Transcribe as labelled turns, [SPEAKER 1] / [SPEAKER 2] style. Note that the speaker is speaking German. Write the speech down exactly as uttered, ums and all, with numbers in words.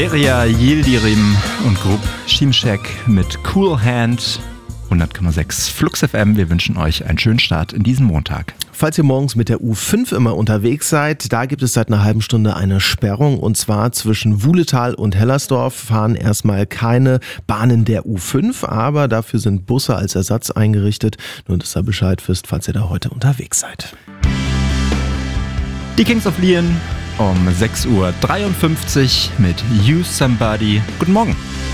[SPEAKER 1] Deria Yildirim und Grupp Şimşek mit Cool Hand. hundert Komma sechs Flux F M. Wir wünschen euch einen schönen Start in diesen Montag.
[SPEAKER 2] Falls ihr morgens mit der U fünf immer unterwegs seid, da gibt es seit einer halben Stunde eine Sperrung, und zwar zwischen Wuhletal und Hellersdorf fahren erstmal keine Bahnen der U fünf, aber dafür sind Busse als Ersatz eingerichtet. Nur, dass ihr Bescheid wisst, falls ihr da heute unterwegs seid.
[SPEAKER 1] Die Kings of Leon um sechs Uhr dreiundfünfzig mit You Somebody. Guten Morgen.